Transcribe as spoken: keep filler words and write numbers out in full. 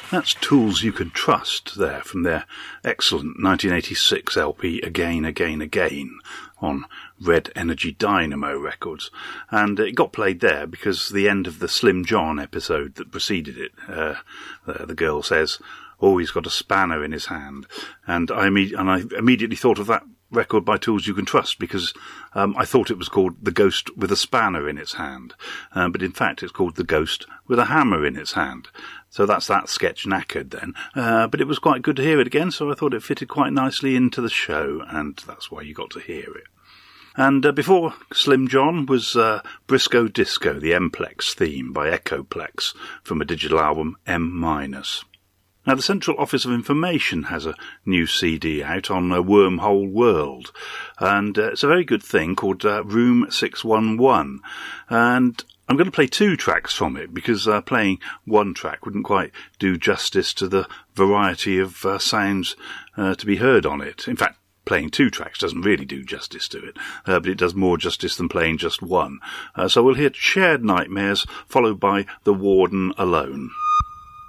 That's Tools You Can Trust there from their excellent nineteen eighty-six L P Again, Again, Again on Red Energy Dynamo Records. And it got played there because the end of the Slim John episode that preceded it, uh, the girl says, oh, he's got a spanner in his hand. And I, imme- and I immediately thought of that record by Tools You Can Trust because um, I thought it was called The Ghost with a Spanner in Its Hand. Um, but in fact, it's called The Ghost with a Hammer in Its Hand. So that's that sketch knackered then. Uh, but it was quite good to hear it again, so I thought it fitted quite nicely into the show, and that's why you got to hear it. And uh, before Slim John was uh, Briscoe Disco, the M-Plex theme by Echoplex from a digital album M-. Now, the Central Office of Information has a new C D out on a Wormhole World, and uh, it's a very good thing called uh, Room six one one, and I'm going to play two tracks from it because uh, playing one track wouldn't quite do justice to the variety of uh, sounds uh, to be heard on it. In fact, playing two tracks doesn't really do justice to it, uh, but it does more justice than playing just one. Uh, so we'll hear Shared Nightmares, followed by The Warden Alone.